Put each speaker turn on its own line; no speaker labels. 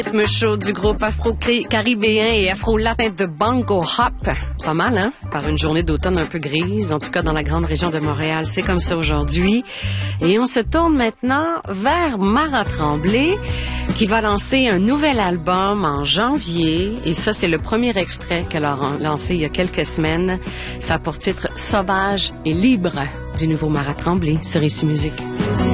Rythme chaud du groupe afro-caribéen et afro-latin de Bongo Hop. Pas mal, hein? Par une journée d'automne un peu grise, en tout cas dans la grande région de Montréal. C'est comme ça aujourd'hui. Et on se tourne maintenant vers Mara Tremblay, qui va lancer un nouvel album en janvier. Et ça, c'est le premier extrait qu'elle a lancé il y a quelques semaines. Ça a pour titre « Sauvage et libre » du nouveau Mara Tremblay sur Ici Musique.